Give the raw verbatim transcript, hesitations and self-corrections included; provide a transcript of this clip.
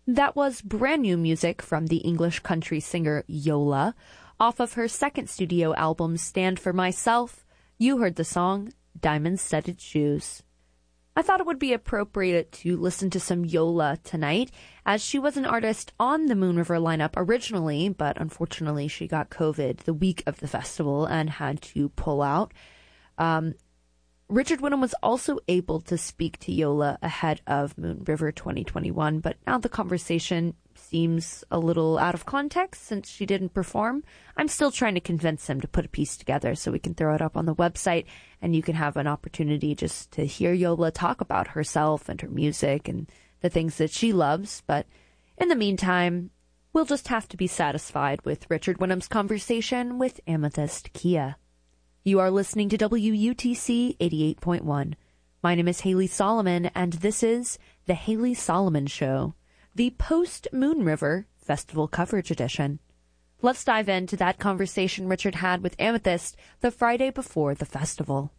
That was brand new music from the English country singer Yola. Off of her second studio album, Stand for Myself, you heard the song Diamond-Studded Shoes. I thought it would be appropriate to listen to some Yola tonight, as she was an artist on the Moon River lineup originally, but unfortunately she got COVID the week of the festival and had to pull out. Um, Richard Widham was also able to speak to Yola ahead of Moon River twenty twenty-one, but now the conversation seems a little out of context since she didn't perform. I'm still trying to convince him to put a piece together so we can throw it up on the website and you can have an opportunity just to hear Yola talk about herself and her music and the things that she loves. But in the meantime, we'll just have to be satisfied with Richard Widham's conversation with Amethyst Kia. You are listening to W U T C eighty-eight point one. My name is Haley Solomon, and this is The Haley Solomon Show, the post-Moon River Festival coverage edition. Let's dive into that conversation Richard had with Amethyst the Friday before the festival.